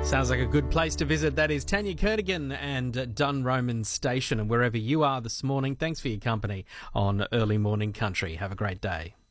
Sounds like a good place to visit. That is Tanya Kernigan and Dunroman Station. And wherever you are this morning, thanks for your company on Early Morning Country. Have a great day.